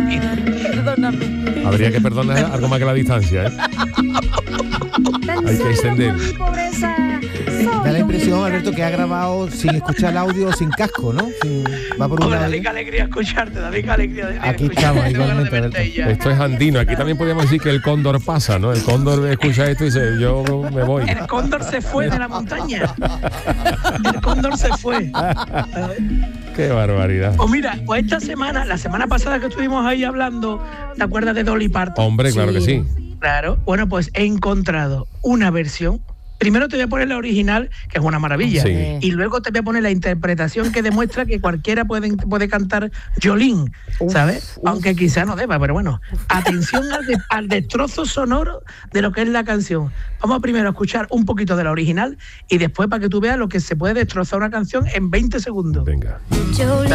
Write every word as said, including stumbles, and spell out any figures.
Perdóname. Habría que perdonar algo más que la distancia, ¿eh? Hay que extender. Da la impresión, Alberto, que ha grabado sin escuchar el audio, sin casco, ¿no? Sin, va por Hombre, una... David, qué alegría escucharte, David, qué alegría de Aquí estamos, igualmente, Alberto. Esto es andino. Aquí también podríamos decir que el cóndor pasa, ¿no? El cóndor escucha esto y dice, yo me voy. El cóndor se fue de la montaña. El cóndor se fue. Qué barbaridad. Pues mira, pues esta semana, la semana pasada que estuvimos ahí hablando, ¿te acuerdas de Dolly Parton? Hombre, claro que sí. Claro. Bueno, pues he encontrado una versión. Primero te voy a poner la original, que es una maravilla, Sí. y luego te voy a poner la interpretación que demuestra que cualquiera puede, puede cantar Jolene, ¿sabes? Uf, uf. Aunque quizá no deba, pero bueno. Atención al, de- al destrozo sonoro de lo que es la canción. Vamos primero a escuchar un poquito de la original y después para que tú veas lo que se puede destrozar una canción en veinte segundos. Venga. Jolene,